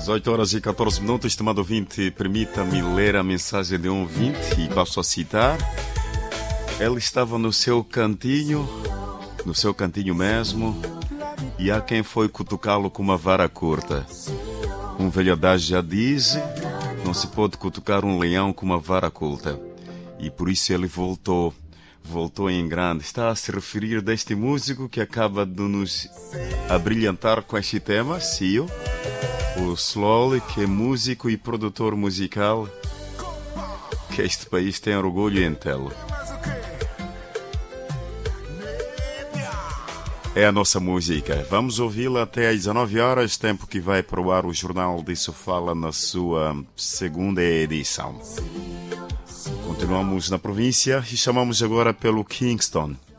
18 horas e 14 minutos, estimado ouvinte, permita-me ler a mensagem de um ouvinte e passo a citar. Ele estava no seu cantinho mesmo, e há quem foi cutucá-lo com uma vara curta. Um velho adágio já diz, não se pode cutucar um leão com uma vara curta. E por isso ele voltou em grande. Está a se referir deste músico que acaba de nos abrilhantar com este tema, Sio, o Slowly, que é músico e produtor musical, que este país tem orgulho em tê-lo. É a nossa música. Vamos ouvi-la até às 19 horas, tempo que vai para o ar o Jornal Disso Fala na sua segunda edição. Continuamos na província e chamamos agora pelo Kingston.